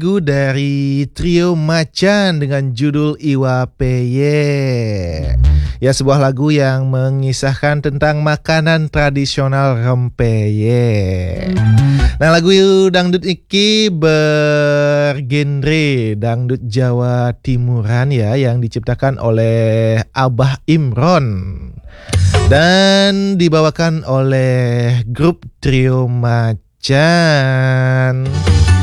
lagu dari Trio Macan dengan judul Iwa Peye. Ya, sebuah lagu yang mengisahkan tentang makanan tradisional rempeyek. Nah, lagu dangdut iki bergenre dangdut Jawa Timuran ya, yang diciptakan oleh Abah Imron dan dibawakan oleh grup Trio Macan.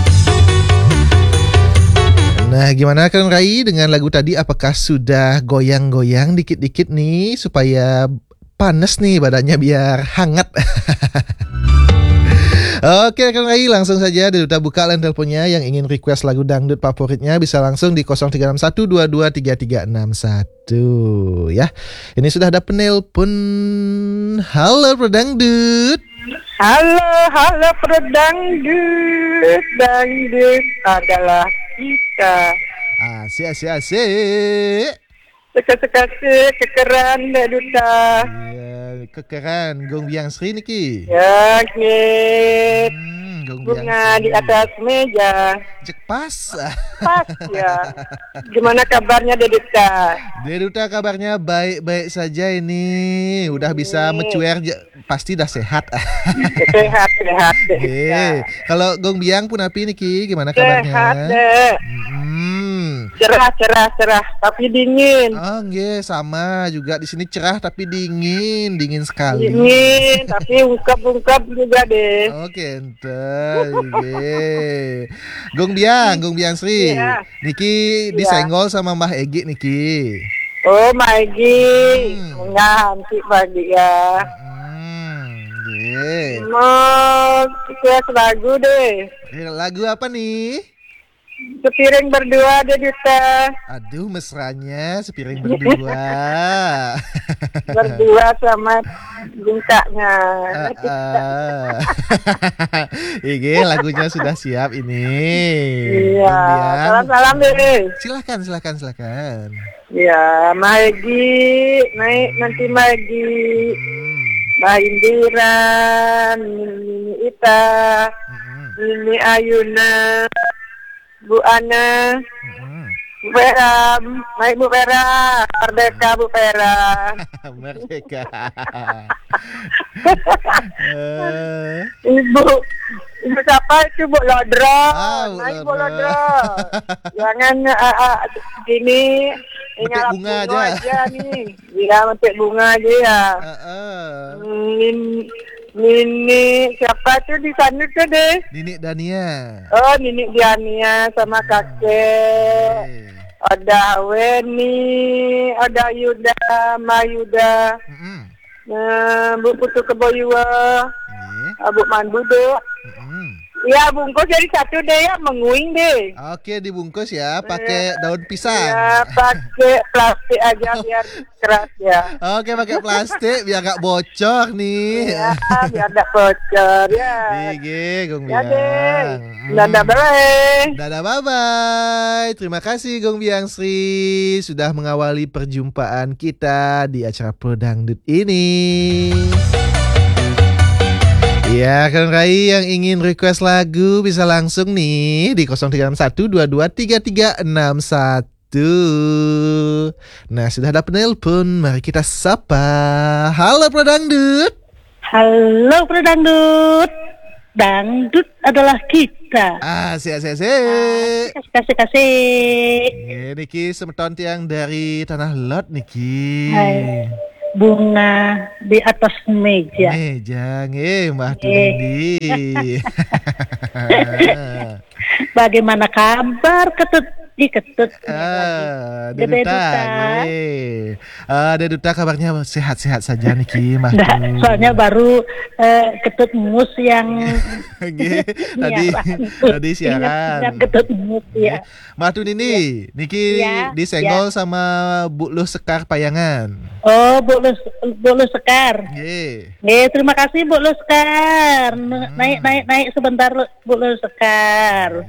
Nah, gimana Kang Rai dengan lagu tadi? Apakah sudah goyang-goyang dikit-dikit nih supaya panas nih badannya biar hangat? Oke Kang Rai, langsung saja udah buka line teleponnya. Yang ingin request lagu dangdut favoritnya bisa langsung di 0361223361 ya. Ini sudah ada penelpon. Halo Pedangdut. Halo Pedangdut. Dangdut adalah kita. Asik. Seka-seka kekeran dah duta. Iya, kekeran Gong Biang Sri niki. Ya, ngit. Gong Bunga di atas meja. Cek pas. Pas ya. Gimana kabarnya Deduta? Deduta kabarnya baik-baik saja ini. Udah bisa mencuer, pasti dah sehat. Sehat. Kalau Gong Biang pun api niki, gimana kabarnya? Sehat deh. Cerah, tapi dingin. Oh, nggih, sama juga di sini cerah tapi dingin sekali. Dingin, tapi ungkap juga deh. Oke, ente. Gong Biang Sri. Iya. Niki disenggol sama Mbah Egi niki. Oh, Maigi. Nganti pagi ya. Mau request lagu deh. Lagu apa nih? Sepiring berdua deh Duta. Aduh, mesranya sepiring berdua. Berdua sama bungkaknya. Iki lagunya sudah siap ini. Iya. Salam deh. Silakan. Ya, Maigi, naik nanti Maigi. Mbak Indira, Nini Ita, Nini Ayuna, Bu Ana, Bu Vera, naik Bu Vera, Merdeka Bu Vera. Merdeka. Ibu siapa itu Bu Lodro, naik Bu Lodro. Lodro. Jangan gini. Metik bunga aja nih. Iya, metik bunga aja ya. Nini siapa tuh di sana tuh deh? Nini Dania. Oh, Nini Diania sama kakek. Ada Weni, ada Yuda, Mayuda. Bu Putu Keboyua. Bu Manbudo. Iya, bungkus jadi satu deh ya, menguing deh. Oke, dibungkus ya, pakai daun pisang. Ya, pakai plastik aja biar keras ya. Oke, pakai plastik biar gak bocor nih. Ya, biar gak bocor ya. Gigi, Gong Ya Biang. deh. Dadah bye. Dadah bye-bye. Terima kasih Gong Biang Sri sudah mengawali perjumpaan kita di acara Pro Dangdut ini. Ya, Kang Rai yang ingin request lagu bisa langsung nih di 0361223361. Nah, sudah ada penelpon, mari kita sapa. Halo Pro Dangdut. Halo Pro Dangdut. Dangdut adalah kita. Kasih. Niki semeton tiang dari Tanah Lot niki. Hai. Bunga di atas meja. Mbah Tundi. Bagaimana kabar Ketut? Ketut. Deduta. Deduta kabarnya sehat-sehat saja niki, Mbah. Soalnya baru Ketut mus yang tadi siaran. Ketut mus ya. Mbah Tun ini niki disenggol sama Bu Luh Sekar Payangan. Oh, Bu Luh Sekar. Terima kasih Bu Luh Sekar. Naik sebentar Bu Luh Sekar.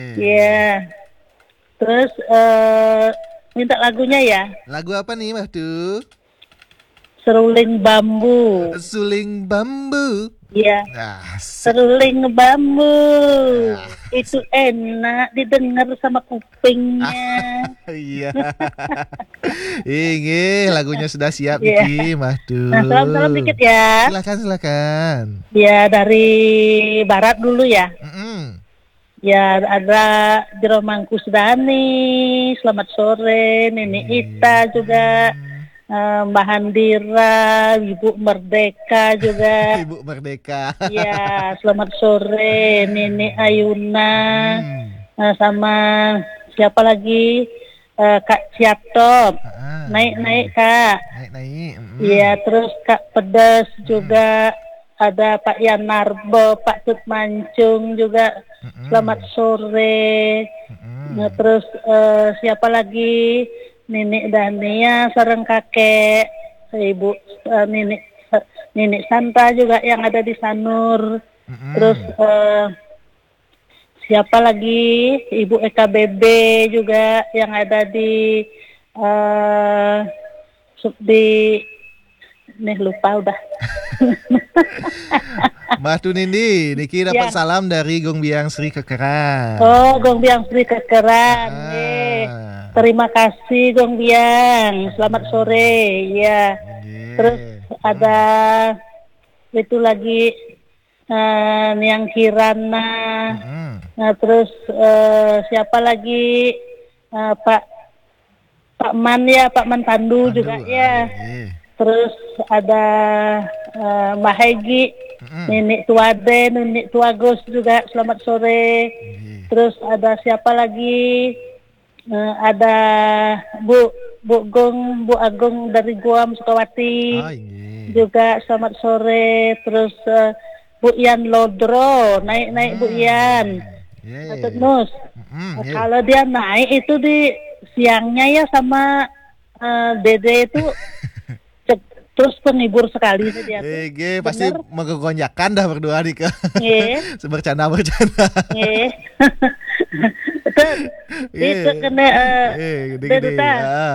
Terus minta lagunya ya. Lagu apa nih Mbah Tu? Seruling bambu. Suling bambu. Iya. Seling bambu. Itu enak didengar sama kupingnya. Iya. Ini lagunya sudah siap Niki, Mahtu. Nah, salam-salam dikit ya. Silakan. Ya, dari barat dulu ya. Ya, ada Jero Mangkus Dani. Selamat sore, Nenek Ita juga. Mbak Handira, Ibu Merdeka juga. Ibu Merdeka. Ya, selamat sore Nenek Ayuna. Sama siapa lagi? Kak Ciatop. Naik Kak. Naik. Iya, terus Kak Pedes juga. Ada Pak Yanarbo, Pak Tut Mancung juga. Selamat sore. Nah, terus siapa lagi? Nenek Dania sareng kakek, ibu nenek Santa juga yang ada di Sanur. Terus siapa lagi? Ibu EKBB juga yang ada di lupa udah. Mahtu Nindi, Niki dapat salam dari Gong Biang Sri Kekeran. Oh, Gong Biang Sri Kekeran. Terima kasih Gong Biang. Selamat sore. Ya. Terus ada itu lagi yang Kirana. Nah, terus siapa lagi? Pak Man ya, Pak Man Pandu juga ya. Terus ada Mbak Hegi, Nenek Tuade, Nenek Tuagos juga. Selamat sore. Terus ada siapa lagi? Ada Bu Agung dari Guam Sukawati juga selamat sore. Terus Bu Ian Lodro naik Bu Ian. Terus kalau dia naik itu di siangnya ya sama Dede itu terus penghibur sekali dia tuh. Pasti menggonjakan dah berdua nih ke. Bercanda. Itu kena Deruta.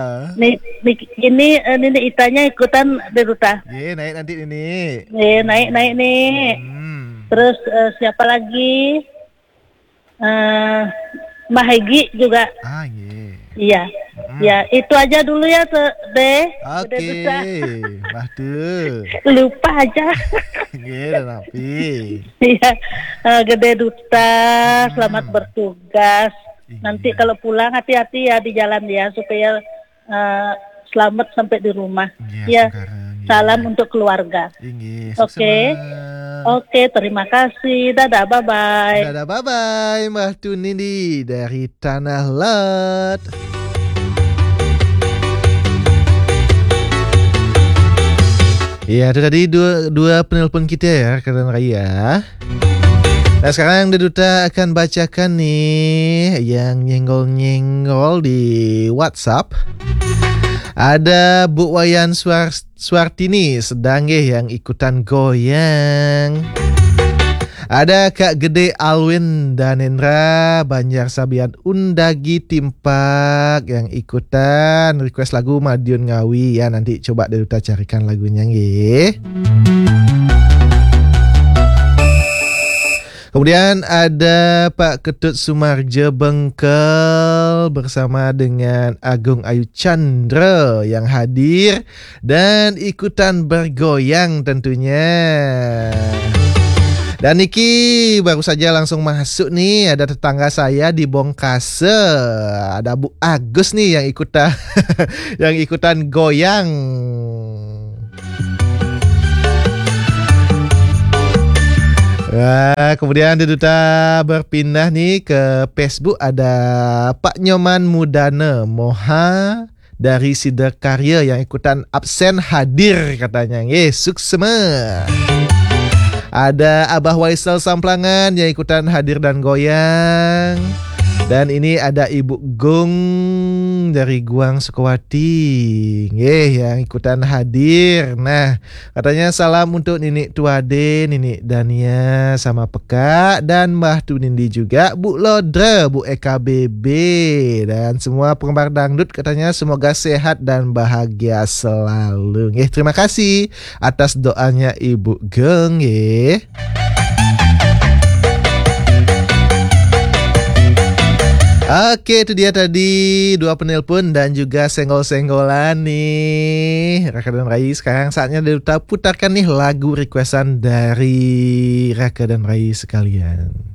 Ini Itanya ikutan Deruta. Naik nanti ini. Naik nih. Terus siapa lagi? Mahegi juga. Iya. Ya, itu aja dulu ya, Deh. Oke. Mahtu. Lupa aja. Iya. Gede Duta, selamat bertugas. Nanti kalau pulang hati-hati ya di jalan ya supaya selamat sampai di rumah. Ya. Salam untuk keluarga. Oke, terima kasih. Dadah, bye-bye. Dadah, bye-bye. Mahtu Nindi dari Tanah Lot. Ya, itu tadi dua penelpon kita ya, rekan Raya. Nah, sekarang Deduta akan bacakan nih yang nyenggol-nyenggol di WhatsApp. Ada Bu Wayan Suartini Sedangge yang ikutan goyang. Ada Kak Gede Alwin Danendra Banjar Sabian Undagi Timpak yang ikutan request lagu Madiun Ngawi ya. Nanti coba Deduta carikan lagunya nggih. Kemudian ada Pak Ketut Sumarjo Bengkel bersama dengan Agung Ayu Chandra yang hadir dan ikutan bergoyang tentunya. Dan Niki baru saja langsung masuk nih, ada tetangga saya di Bongkase, ada Bu Agus nih yang ikutan yang ikutan goyang. Nah, kemudian Deduta berpindah nih ke Facebook, ada Pak Nyoman Mudana Moha dari Siderkarya yang ikutan absen hadir katanya. Suksema. Ada Abah Waisal Samplangan yang ikutan hadir dan goyang. Dan ini ada Ibu Gung dari Guang Sukawati, yang ikutan hadir. Nah, katanya salam untuk Ninik Tuade, Ninik Dania sama Peka, dan Mbah Tunindi juga, Bu Lodre, Bu EKBB, dan semua penggemar dangdut katanya semoga sehat dan bahagia selalu. Terima kasih atas doanya Ibu Gung. Oke, itu dia tadi 2 penelpon dan juga senggol-senggolan nih Raka dan Rai. Sekarang saatnya kita putarkan nih lagu requestan dari Raka dan Rai sekalian.